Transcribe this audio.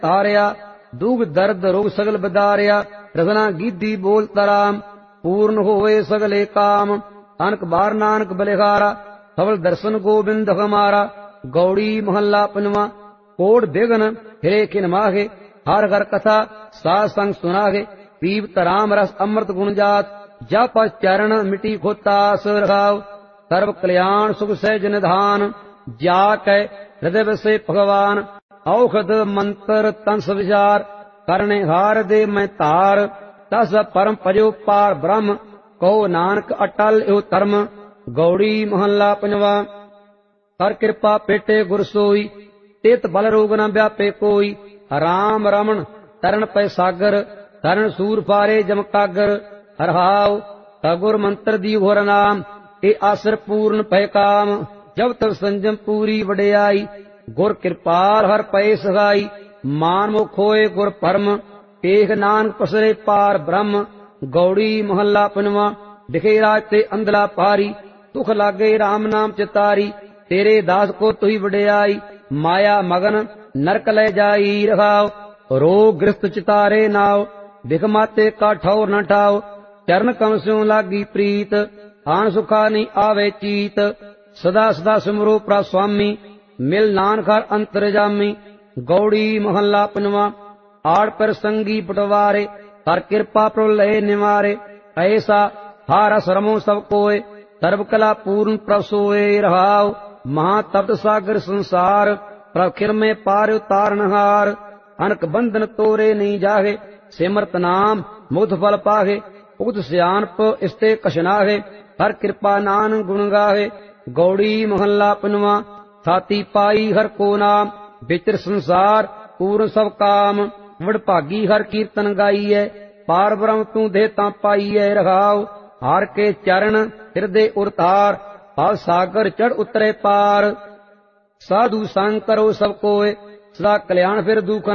ਤਾਰਿਆ। ਦੁਖ ਦਰਦ ਰੋਗ ਸਗਲ ਬਦਾਰਿਆ। ਰਸਨਾ ਗੀਧੀ ਬੋਲ ਤਰਾਮ। ਪੂਰਨ ਹੋਏ ਸਗਲੇ ਕਾਮ। ਅਨਕ ਬਾਰ ਨਾਨਕ ਬਲਿਹਾਰਾ। ਸਫਲ ਦਰਸ਼ਨ ਗੋਬਿੰਦ ਹਮਾਰਾ। ਗੌੜੀ ਮਹੱਲਾ ਪੰਜਵਾਂ। ਕੋਟ ਬਿਘਨ ਫਿਰੇ ਖਿਨ ਮਾਹੇ। ਹਰ ਹਰ ਕਥਾ ਸਾਧ ਸੰਗ ਸੁਨਾਹੇ। ਪੀਵਤ ਰਾਮ ਰਸ ਅੰਮ੍ਰਿਤ ਗੁਣ ਜਾਤ। ਜਪ ਚਰਨ ਮਿਟੀ ਖੋਤਾਸ ਰਖਾਉ। ਸਰਬ ਕਲਿਆਣ ਸੁਖ ਸਹਿਜ ਨਿਧਾਨ। ਜਾ ਕੈ ਹਿਰਦੈ ਵਸੇ ਭਗਵਾਨ। ਔਖਦ ਮੰਤਰ ਤੰਸ ਵਿਚਾਰ। ਕਰਨੇ ਹਾਰ ਦੇ ਮੈਂ ਧਾਰ। ਤਸ ਪਰਮ ਭਜੋ ਪਾਰ ਬ੍ਰਹਮ। ਕਹੋ ਨਾਨਕ ਅਟਲ ਇਹੋ ਧਰਮ। ਗੌੜੀ ਮਹੱਲਾ ਪੰਜਵਾਂ। ਕਰ ਕਿਰਪਾ ਭੇਟੇ ਗੁਰ ਸੋਈ। ਤਿਤ ਬਲ ਰੋਗ ਨ ਵਿਆਪੇ ਕੋਈ। ਰਾਮ ਰਮਣ ਤਰਨ ਪੈ ਸਾਗਰ। ਤਰਨ ਸੂਰ ਫਾਰੇ ਜਮ ਕਾਗਰ। ਰਹਾਉ ਗੁਰ ਮੰਤਰ ਦੀ ਘੋਰ ਨਾਮ। ਇਹ ਆਸਰ ਪੂਰਨ ਭੈ ਕਾਮ। ਜਬ ਤਕ ਸੰਜਮ ਪੂਰੀ ਵਡਿਆਈ। ਗੁਰ ਕਿਰਪਾਲ ਹਰ ਪਏ ਸਹਾਈ। ਮਾਨ ਮੁਖ ਹੋਏ ਗੁਰ ਪਰਮ। ਏਕ ਨਾਨਕ ਪਸਰੇ ਪਾਰ ਬ੍ਰਹਮ। ਗੌੜੀ ਮਹੱਲਾ ਪੰਜਵਾਂ। ਦਿਖੇ ਰਾਜ ਤੇ ਅੰਧਲਾ ਭਾਰੀ। ਦੁਖ ਲਾਗੇ ਰਾਮ ਨਾਮ ਚਿਤਾਰੀ। ਤੇਰੇ ਦਾਸ ਕੋ ਤੁਹੀ ਵਡਿਆਈ। ਮਾਇਆ ਮਗਨ ਨਰਕ ਲੈ ਜਾਈ ਰਹਾਉ। ਰੋਗ ਗ੍ਰਸਤ ਚਿਤਾਰੇ ਨਾਉ। ਦਿਖ ਮਾਤੇ ਕਾ ਠੌਰ ਨ ਠਾਉ। ਚਰਨ ਕਮ ਸਿਉ ਲਾਗੀ ਪ੍ਰੀਤ। ਆਨ ਸੁਖਾ ਨਹੀਂ ਆਵੇ ਚੀਤ। ਸਦਾ ਸਦਾ ਸਿਮਰੋ ਪ੍ਰਭ ਸੁਆਮੀ। ਮਿਲ ਨਾਨਕ ਹਰ ਅੰਤਰਜਾਮੀ। ਗੌੜੀ ਮਹੱਲਾ ਪੰਜਵਾਂ। ਆੜ ਪਰ ਸੰਗੀ ਪਟਵਾਰੇ। ਕਰ ਕਿਰਪਾ ਪ੍ਰਭ ਲਏ ਨਿਵਾਰੇ। ਐਸਾ ਹਾਰ ਸਰਮੋ ਸਭ ਕੋਏ। ਸਰਬ ਕਲਾ ਪੂਰਨ ਪ੍ਰਭ ਸੋਏ ਰਹਾਉ। ਮਹਾ ਤਪਤ ਸਾਗਰ ਸੰਸਾਰ। ਪ੍ਰਭ ਖਿਰਮੇ ਪਾਰ ਉਤਾਰਨਹਾਰ। ਅਨਕ ਬੰਧਨ ਤੋਰੇ ਨਹੀਂ ਜਾਹੇ। ਸਿਮਰਤ ਨਾਮ ਮੁਕਤ ਫਲ ਪਾਹੇ। ਉਗਤ ਸਿਆਣਪ ਇਸਤੇ ਕਛਨਾਹੇ। ਹਰ ਕਿਰਪਾ ਨਾਨਕ ਗੁਣ ਗਾਹੇ। ਗੌੜੀ ਮਹੱਲਾ ਪੰਜਵਾਂ। ਥਾਤੀ ਪਾਈ ਹਰ ਕੋ ਨਾਮ। ਵਿਚਰ ਸੰਸਾਰ ਪੂਰਨ ਸਭ ਕਾਮ। ਵਡਭਾਗੀ ਹਰ ਕੀਰਤਨ ਗਾਈਐ। ਪਾਰ ਬ੍ਰਹਮ ਤੂੰ ਦੇ ਤਾਂ ਪਾਈਐ ਰਹਾਉ। ਹਰ ਕੇ ਚਰਨ ਹਿਰਦੇ ਉਰਤਾਰ। ਭਵ ਸਾਗਰ ਚੜ ਉਤਰੇ ਪਾਰ। ਸਾਧੂ ਸੰਗ ਕਰੋ ਸਭ ਕੋਏ। ਸਦਾ ਕਲਿਆਣ ਫਿਰ ਦੁਖ